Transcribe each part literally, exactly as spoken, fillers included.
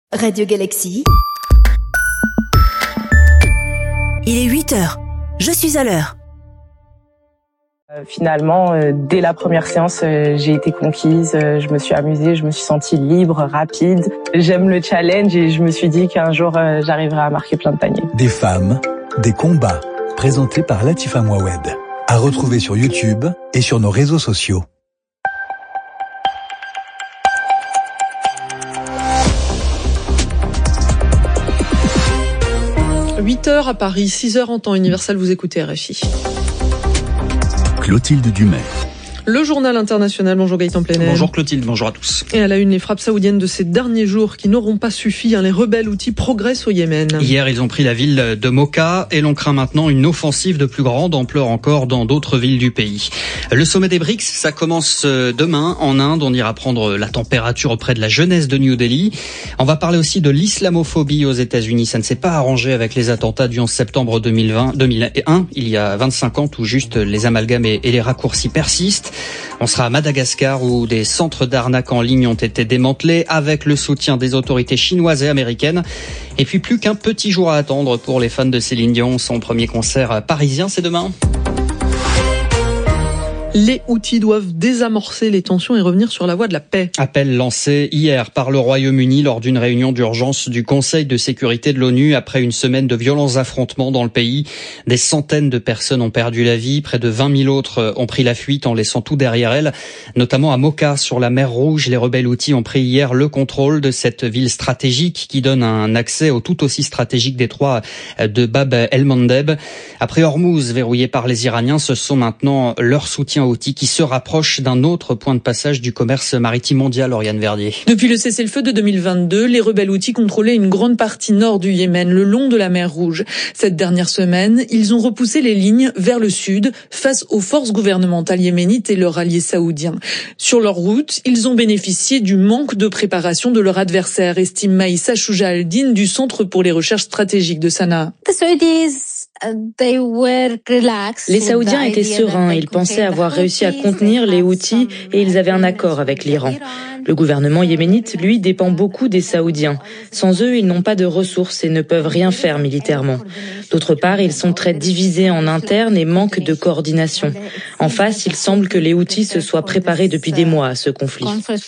Radio Galaxy. Il est huit heures. Je suis à l'heure. Euh, finalement, euh, dès la première séance, euh, j'ai été conquise, euh, je me suis amusée, je me suis sentie libre, rapide. J'aime le challenge et je me suis dit qu'un jour, euh, j'arriverai à marquer plein de paniers. Des femmes, des combats, présentés par Latifa Mouawed. À retrouver sur YouTube et sur nos réseaux sociaux. huit heures à Paris, six heures en temps universel, vous écoutez R F I. Clotilde Dumais. Le journal international, bonjour Gaëtan Plenel. Bonjour Clotilde, bonjour à tous. Et à la une, les frappes saoudiennes de ces derniers jours qui n'auront pas suffi. Hein, les rebelles Houthis progressent au Yémen. Hier, ils ont pris la ville de Mocha et l'on craint maintenant une offensive de plus grande ampleur encore dans d'autres villes du pays. Le sommet des BRICS, ça commence demain en Inde. On ira prendre la température auprès de la jeunesse de New Delhi. On va parler aussi de l'islamophobie aux États-Unis. Ça ne s'est pas arrangé avec les attentats du onze septembre deux mille vingt, deux mille un, il y a vingt-cinq ans, tout juste les amalgames et les raccourcis persistent. On sera à Madagascar où des centres d'arnaque en ligne ont été démantelés avec le soutien des autorités chinoises et américaines. Et puis plus qu'un petit jour à attendre pour les fans de Céline Dion. Son premier concert parisien, c'est demain. Les Houthis doivent désamorcer les tensions et revenir sur la voie de la paix. Appel lancé hier par le Royaume-Uni lors d'une réunion d'urgence du Conseil de sécurité de l'ONU après une semaine de violents affrontements dans le pays. Des centaines de personnes ont perdu la vie, près de vingt mille autres ont pris la fuite en laissant tout derrière elles, notamment à Mocha sur la mer Rouge. Les rebelles Houthis ont pris hier le contrôle de cette ville stratégique qui donne un accès au tout aussi stratégique détroit de Bab el-Mandeb. Après Hormuz verrouillé par les Iraniens, ce sont maintenant leurs soutiens Houthis qui se rapproche d'un autre point de passage du commerce maritime mondial, Oriane Verdier. Depuis le cessez-le-feu de deux mille vingt-deux, les rebelles Houthis contrôlaient une grande partie nord du Yémen, le long de la mer Rouge. Cette dernière semaine, ils ont repoussé les lignes vers le sud, face aux forces gouvernementales yéménites et leurs alliés saoudiens. Sur leur route, ils ont bénéficié du manque de préparation de leur adversaire, estime Maïssa Chouja Al-Din du Centre pour les recherches stratégiques de Sanaa. Les Saoudiens étaient sereins, ils pensaient avoir réussi à contenir les Houthis et ils avaient un accord avec l'Iran. Le gouvernement yéménite, lui, dépend beaucoup des Saoudiens. Sans eux, ils n'ont pas de ressources et ne peuvent rien faire militairement. D'autre part, ils sont très divisés en interne et manquent de coordination. En face, il semble que les Houthis se soient préparés depuis des mois à ce conflit.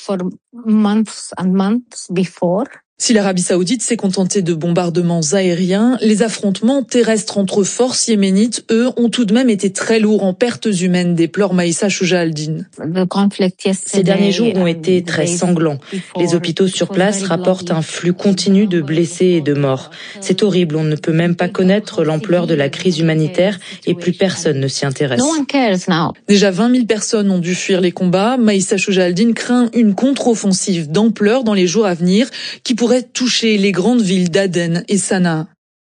Si l'Arabie Saoudite s'est contentée de bombardements aériens, les affrontements terrestres entre forces yéménites, eux, ont tout de même été très lourds en pertes humaines, déplore Maïssa Chouja Al-Din. Ces derniers jours ont été très sanglants. Les hôpitaux sur place rapportent un flux continu de blessés et de morts. C'est horrible, on ne peut même pas connaître l'ampleur de la crise humanitaire et plus personne ne s'y intéresse. Déjà vingt mille personnes ont dû fuir les combats. Maïssa Chouja Al-Din craint une contre-offensive d'ampleur dans les jours à venir qui pourrait toucher les grandes villes d'Aden et Sanaa.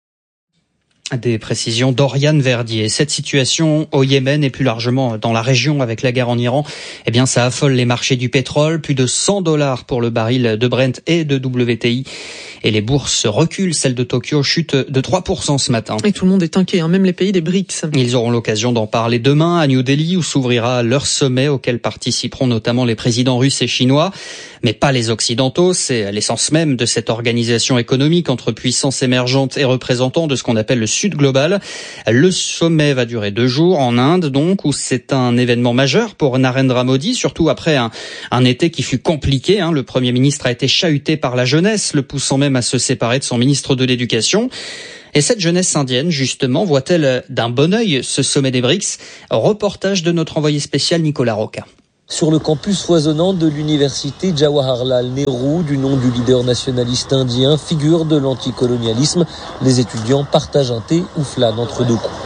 Des précisions d'Oriane Verdier. Cette situation au Yémen et plus largement dans la région avec la guerre en Iran, eh bien, ça affole les marchés du pétrole. Plus de cent dollars pour le baril de Brent et de W T I. Et les bourses reculent. Celle de Tokyo chute de trois pour cent ce matin. Et tout le monde est inquiet, hein, même les pays des BRICS. Ils auront l'occasion d'en parler demain à New Delhi où s'ouvrira leur sommet auquel participeront notamment les présidents russes et chinois. Mais pas les occidentaux. C'est l'essence même de cette organisation économique entre puissances émergentes et représentants de ce qu'on appelle le Sud global. Le sommet va durer deux jours en Inde, donc, où c'est un événement majeur pour Narendra Modi, surtout après un, un été qui fut compliqué. Hein. Le Premier ministre a été chahuté par la jeunesse, le poussant même à se séparer de son ministre de l'Éducation. Et cette jeunesse indienne, justement, voit-elle d'un bon œil ce sommet des BRICS? Reportage de notre envoyé spécial Nicolas Roca. Sur le campus foisonnant de l'université Jawaharlal Nehru, du nom du leader nationaliste indien, figure de l'anticolonialisme, les étudiants partagent un thé ou flânent entre deux coups.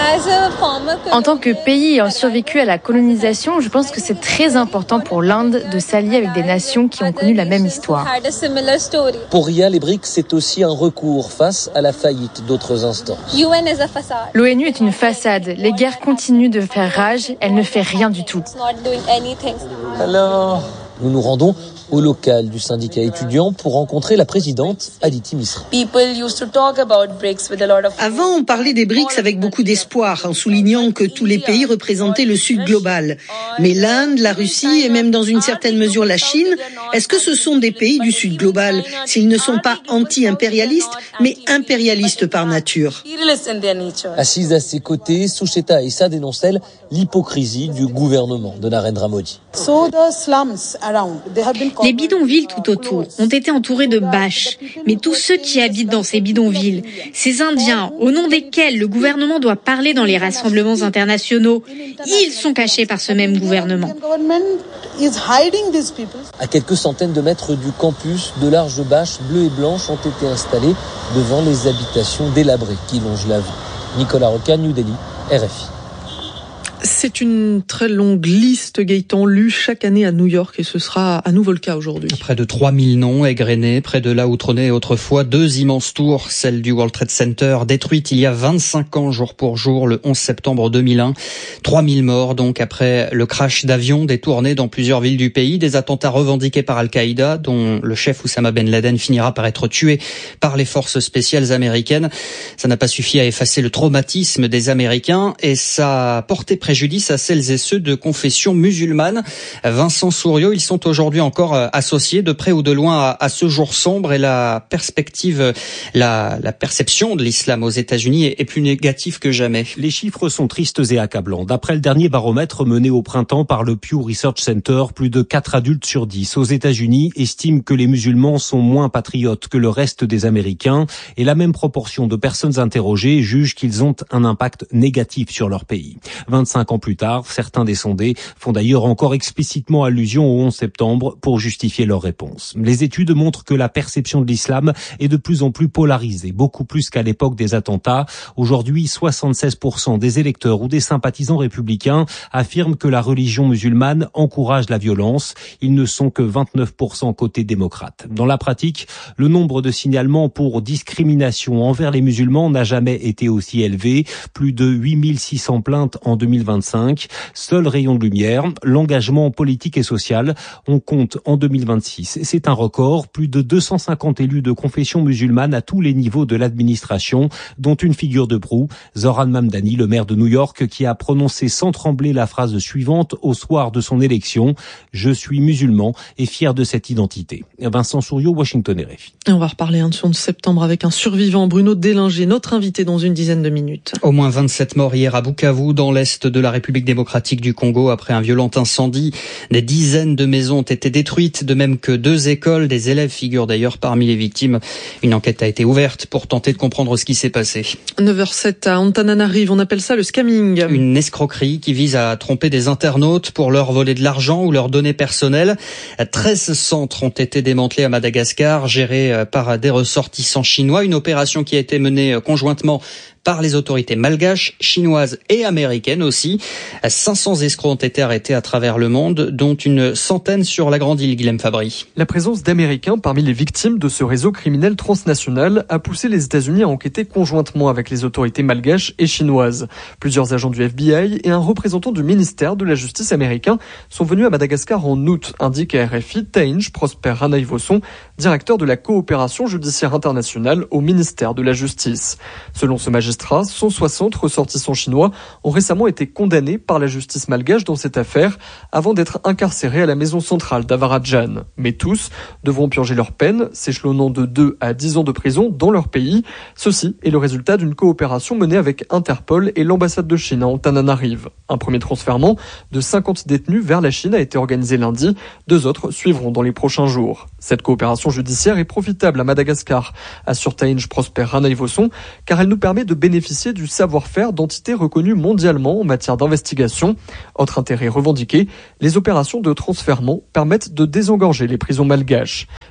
En tant que pays ayant survécu à la colonisation, je pense que c'est très important pour l'Inde de s'allier avec des nations qui ont connu la même histoire. Pour Ria, les BRICS, c'est aussi un recours face à la faillite d'autres instances. L'ONU est une façade. Les guerres continuent de faire rage. Elle ne fait rien du tout. Alors, nous nous rendons au local du syndicat étudiant pour rencontrer la présidente Aditi Misra. Avant, on parlait des B R I C S avec beaucoup d'espoir, en soulignant que tous les pays représentaient le Sud global. Mais l'Inde, la Russie et même dans une certaine mesure la Chine, est-ce que ce sont des pays du Sud global, s'ils ne sont pas anti-impérialistes, mais impérialistes par nature? Assise à ses côtés, Sucheta Issa dénonce elle l'hypocrisie du gouvernement de Narendra Modi. Les bidonvilles tout autour ont été entourés de bâches, mais tous ceux qui habitent dans ces bidonvilles, ces Indiens, au nom desquels le gouvernement doit parler dans les rassemblements internationaux, ils sont cachés par ce même gouvernement. À quelques centaines de mètres du campus, de larges bâches bleues et blanches ont été installées devant les habitations délabrées qui longent la ville. Nicolas Roca, New Delhi, R F I. C'est une très longue liste, Gaëtan, lue chaque année à New York, et ce sera à nouveau le cas aujourd'hui. Près de trois mille noms égrenés, près de là où trônaient autrefois deux immenses tours, celle du World Trade Center, détruite il y a vingt-cinq ans jour pour jour, le onze septembre deux mille un. trois mille morts donc après le crash d'avion détourné dans plusieurs villes du pays, des attentats revendiqués par Al-Qaïda, dont le chef Oussama Ben Laden finira par être tué par les forces spéciales américaines. Ça n'a pas suffi à effacer le traumatisme des Américains, et ça a porté préjudice à celles et ceux de confession musulmane. Vincent Souriau, ils sont aujourd'hui encore associés de près ou de loin à, à ce jour sombre, et la perspective, la, la perception de l'islam aux États-Unis est, est plus négative que jamais. Les chiffres sont tristes et accablants. D'après le dernier baromètre mené au printemps par le Pew Research Center, plus de quatre adultes sur dix aux États-Unis estiment que les musulmans sont moins patriotes que le reste des Américains, et la même proportion de personnes interrogées jugent qu'ils ont un impact négatif sur leur pays. vingt-cinq ans plus tard, certains des sondés font d'ailleurs encore explicitement allusion au onze septembre pour justifier leur réponse. Les études montrent que la perception de l'islam est de plus en plus polarisée, beaucoup plus qu'à l'époque des attentats. Aujourd'hui, soixante-seize pour cent des électeurs ou des sympathisants républicains affirment que la religion musulmane encourage la violence. Ils ne sont que vingt-neuf pour cent côté démocrate. Dans la pratique, le nombre de signalements pour discrimination envers les musulmans n'a jamais été aussi élevé. Plus de huit mille six cents plaintes en deux mille vingt-cinq. Seul rayon de lumière, l'engagement politique et social. On compte en deux mille vingt-six. C'est un record. Plus de deux cent cinquante élus de confession musulmane à tous les niveaux de l'administration, dont une figure de proue, Zoran Mamdani, le maire de New York, qui a prononcé sans trembler la phrase suivante au soir de son élection: « Je suis musulman et fier de cette identité ». Vincent Souriau, Washington, R F I. Et on va reparler hein, de onze septembre avec un survivant, Bruno Délinger, notre invité dans une dizaine de minutes. Au moins vingt-sept morts hier à Bukavu, dans l'est de la République démocratique du Congo, après un violent incendie. Des dizaines de maisons ont été détruites, de même que deux écoles. Des élèves figurent d'ailleurs parmi les victimes. Une enquête a été ouverte pour tenter de comprendre ce qui s'est passé. neuf heures zéro sept à Antananarive, on appelle ça le scamming. Une escroquerie qui vise à tromper des internautes pour leur voler de l'argent ou leurs données personnelles. treize centres ont été démantelés à Madagascar, gérés par des ressortissants chinois. Une opération qui a été menée conjointement par les autorités malgaches, chinoises et américaines aussi. cinq cents escrocs ont été arrêtés à travers le monde, dont une centaine sur la grande île, Guilhem Fabry. La présence d'Américains parmi les victimes de ce réseau criminel transnational a poussé les États-Unis à enquêter conjointement avec les autorités malgaches et chinoises. Plusieurs agents du F B I et un représentant du ministère de la Justice américain sont venus à Madagascar en août, indique à R F I Tainj Prosper Ranaivoson, directeur de la coopération judiciaire internationale au ministère de la Justice. Selon ce magistrat, cent soixante ressortissants chinois ont récemment été condamnés par la justice malgache dans cette affaire avant d'être incarcérés à la maison centrale d'Avaradjan. Mais tous devront purger leur peine, s'échelonnant de deux à dix ans de prison dans leur pays. Ceci est le résultat d'une coopération menée avec Interpol et l'ambassade de Chine à Antananarive. Un premier transfèrement de cinquante détenus vers la Chine a été organisé lundi. Deux autres suivront dans les prochains jours. Cette coopération judiciaire est profitable à Madagascar, assure Tainj Prosper Ranaivoson, car elle nous permet de bénéficier du savoir-faire d'entités reconnues mondialement en matière d'investigation. Autre intérêt revendiqué, les opérations de transfèrement permettent de désengorger les prisons malgaches.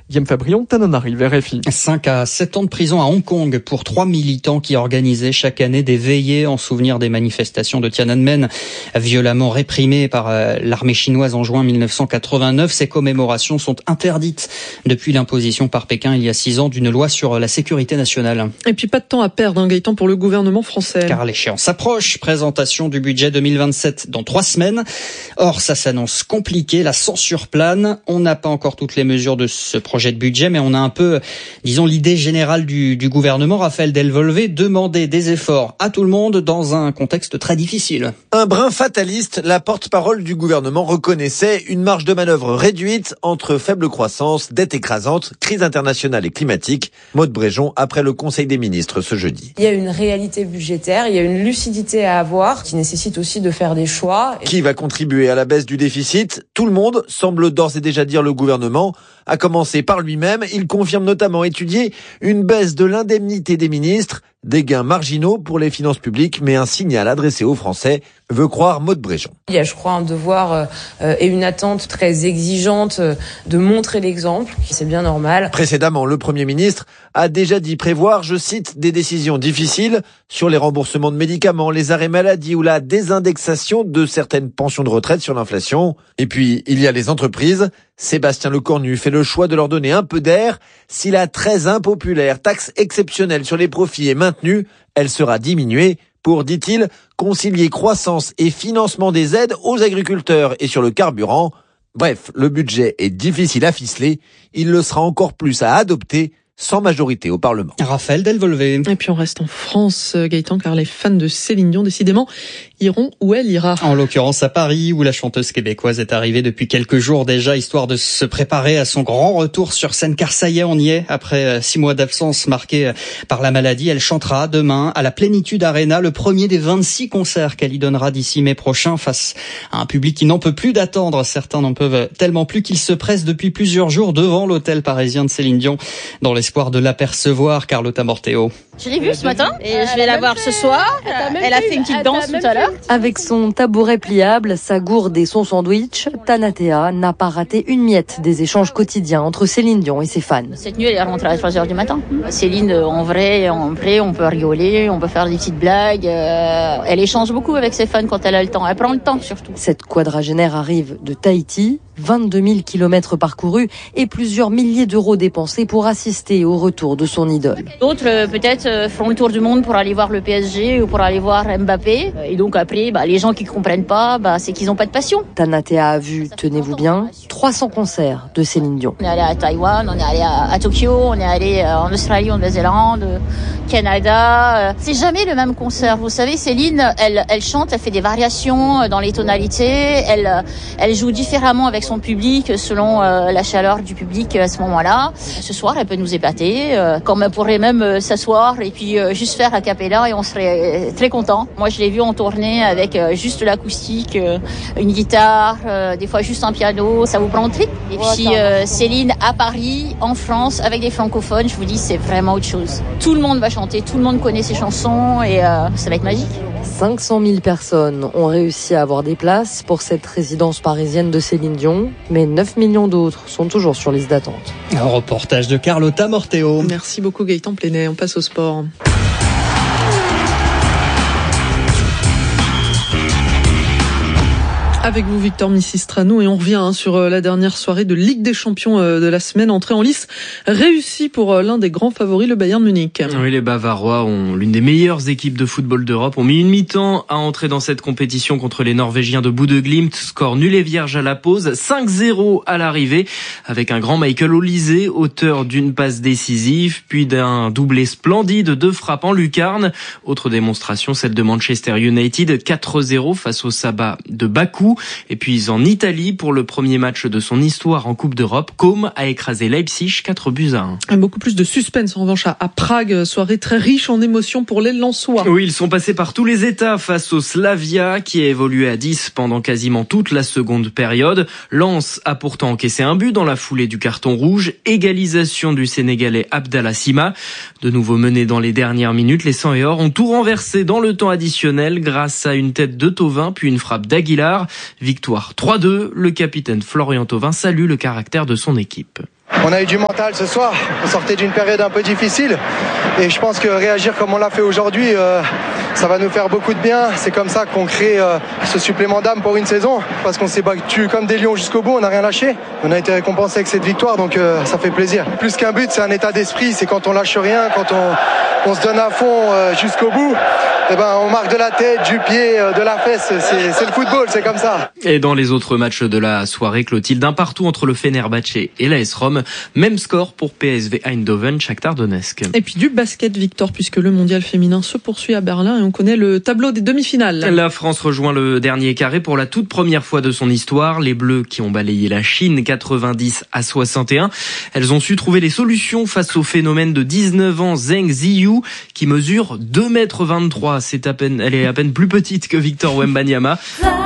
Guillaume Fabrion, Tananarive, R F I. cinq à sept ans de prison à Hong Kong pour trois militants qui organisaient chaque année des veillées en souvenir des manifestations de Tiananmen, violemment réprimées par l'armée chinoise en juin mille neuf cent quatre-vingt-neuf. Ces commémorations sont interdites depuis l'imposition par Pékin il y a six ans d'une loi sur la sécurité nationale. Et puis pas de temps à perdre, hein, Gaëtan, pour le gouvernement français. Car l'échéance approche. Présentation du budget deux mille vingt-sept dans trois semaines. Or, ça s'annonce compliqué. La censure plane. On n'a pas encore toutes les mesures de ce projet de budget, mais on a un peu, disons, l'idée générale du, du gouvernement. Raphaël Delvolvé demandait des efforts à tout le monde dans un contexte très difficile. Un brin fataliste, la porte-parole du gouvernement reconnaissait une marge de manœuvre réduite entre faible croissance, dette écrasante, crise internationale et climatique. Maude Bréjon, après le Conseil des ministres ce jeudi. Il y a une réalité budgétaire, il y a une lucidité à avoir qui nécessite aussi de faire des choix. Qui va contribuer à la baisse du déficit ? Tout le monde, semble d'ores et déjà dire le gouvernement, à commencer par lui-même. Il confirme notamment étudier une baisse de l'indemnité des ministres, des gains marginaux pour les finances publiques, mais un signal adressé aux Français, veut croire Maude Bréjon. Il y a, je crois, un devoir euh, et une attente très exigeante euh, de montrer l'exemple. C'est bien normal. Précédemment, le Premier ministre a déjà dit prévoir, je cite, des décisions difficiles sur les remboursements de médicaments, les arrêts maladie ou la désindexation de certaines pensions de retraite sur l'inflation. Et puis, il y a les entreprises. Sébastien Lecornu fait le choix de leur donner un peu d'air. Si la très impopulaire taxe exceptionnelle sur les profits est maintenue, elle sera diminuée pour, dit-il, concilier croissance et financement des aides aux agriculteurs et sur le carburant. Bref, le budget est difficile à ficeler. Il le sera encore plus à adopter sans majorité au Parlement. Raphaël Delvolvé. Et puis on reste en France, Gaëtan, car les fans de Céline Dion, décidément, iront où elle ira. En l'occurrence à Paris, où la chanteuse québécoise est arrivée depuis quelques jours déjà, histoire de se préparer à son grand retour sur scène, car ça y est, on y est. Après six mois d'absence marquée par la maladie, elle chantera demain à la Plénitude Arena, le premier des vingt-six concerts qu'elle y donnera d'ici mai prochain, face à un public qui n'en peut plus d'attendre. Certains n'en peuvent tellement plus qu'ils se pressent depuis plusieurs jours devant l'hôtel parisien de Céline Dion, dans l'espoir de l'apercevoir. Carlotta Morteo. Je l'ai vue ce matin et je vais la voir ce soir. Elle a fait une petite danse tout à l'heure. Avec son tabouret pliable, sa gourde et son sandwich, Tanatea n'a pas raté une miette des échanges quotidiens entre Céline Dion et ses fans. Cette nuit, elle est rentrée à trois heures du matin. Céline, en vrai, en vrai, on peut rigoler, on peut faire des petites blagues. Elle échange beaucoup avec ses fans quand elle a le temps. Elle prend le temps surtout. Cette quadragénaire arrive de Tahiti, vingt-deux mille kilomètres parcourus et plusieurs milliers d'euros dépensés pour assister au retour de son idole. D'autres, peut-être, feront le tour du monde pour aller voir le P S G ou pour aller voir Mbappé. Et donc après, bah, les gens qui comprennent pas, bah, c'est qu'ils n'ont pas de passion. Tanatea a vu, tenez-vous bien, trois cents concerts de Céline Dion. On est allé à Taïwan, on est allé à, à Tokyo, on est allé en Australie, en Nouvelle-Zélande, Canada. C'est jamais le même concert. Vous savez, Céline, elle, elle chante, elle fait des variations dans les tonalités, elle, elle joue différemment avec son public selon euh, la chaleur du public à ce moment-là. Ce soir, elle peut nous épater, euh, comme elle pourrait même euh, s'asseoir et puis euh, juste faire a cappella et on serait très contents. Moi, je l'ai vue en tournée avec euh, juste l'acoustique, euh, une guitare, euh, des fois juste un piano, ça vous prend le trip. Et puis euh, Céline à Paris, en France, avec des francophones, je vous dis, c'est vraiment autre chose. Tout le monde va chanter, tout le monde connaît ses chansons et euh, ça va être magique. cinq cent mille personnes ont réussi à avoir des places pour cette résidence parisienne de Céline Dion, mais neuf millions d'autres sont toujours sur liste d'attente. Un reportage de Carlotta Morteo. Merci beaucoup Gaëtan Plenet, on passe au sport. Avec vous Victor Missistrano et on revient hein, sur la dernière soirée de Ligue des Champions euh, de la semaine. Entrée en lice réussie pour euh, l'un des grands favoris, le Bayern Munich. Oui, les Bavarois ont l'une des meilleures équipes de football d'Europe. Ont mis une mi-temps à entrer dans cette compétition contre les Norvégiens de Bodø/Glimt. Score nul et vierge à la pause, cinq zéro à l'arrivée, avec un grand Michael Olise, auteur d'une passe décisive, puis d'un doublé splendide, deux frappes en lucarne. Autre démonstration, celle de Manchester United, quatre zéro face au Sabah de Bakou. Et puis en Italie, pour le premier match de son histoire en Coupe d'Europe, Côme a écrasé Leipzig quatre buts à un. Et beaucoup plus de suspense en revanche à Prague, soirée très riche en émotions pour les Lensois. Oui, ils sont passés par tous les états face au Slavia qui a évolué à dix pendant quasiment toute la seconde période. Lens a pourtant encaissé un but dans la foulée du carton rouge. Égalisation du Sénégalais Abdallah Sima. De nouveau mené dans les dernières minutes, les cent et or ont tout renversé dans le temps additionnel grâce à une tête de Thauvin puis une frappe d'Aguilar. Victoire trois deux, le capitaine Florian Thauvin salue le caractère de son équipe. On a eu du mental ce soir, on sortait d'une période un peu difficile et je pense que réagir comme on l'a fait aujourd'hui, euh, ça va nous faire beaucoup de bien. C'est comme ça qu'on crée euh, ce supplément d'âme pour une saison parce qu'on s'est battu comme des lions jusqu'au bout, on n'a rien lâché. On a été récompensé avec cette victoire donc euh, ça fait plaisir. Plus qu'un but, c'est un état d'esprit, c'est quand on lâche rien, quand on, on se donne à fond euh, jusqu'au bout. Eh ben, on marque de la tête, du pied, de la fesse, c'est, c'est le football, c'est comme ça. Et dans les autres matchs de la soirée, Clotilde, un partout entre le Fenerbahçe et l'A S Rome. Même score pour P S V Eindhoven, Shakhtar Donetsk. Et puis du basket, Victor, puisque le mondial féminin se poursuit à Berlin et on connaît le tableau des demi-finales. La France rejoint le dernier carré pour la toute première fois de son histoire. Les Bleus qui ont balayé la Chine quatre-vingt-dix à soixante et un. Elles ont su trouver les solutions face au phénomène de dix-neuf ans Zheng Ziyu qui mesure deux mètres vingt-trois. C'est à peine, elle est à peine plus petite que Victor Wembanyama.